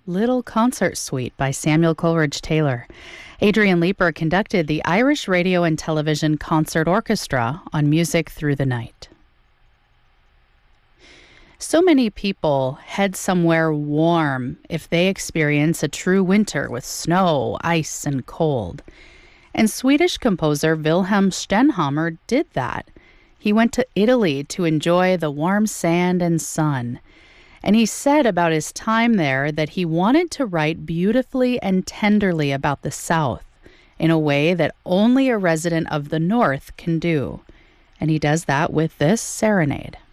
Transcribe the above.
Little Concert Suite by Samuel Coleridge Taylor. Adrian Leeper conducted the Irish Radio and Television Concert Orchestra on Music Through the Night. So many people head somewhere warm if they experience a true winter with snow, ice, and cold. And Swedish composer Wilhelm Stenhammar did that. He went to Italy to enjoy the warm sand and sun. And he said about his time there that he wanted to write beautifully and tenderly about the South in a way that only a resident of the North can do. And he does that with this serenade.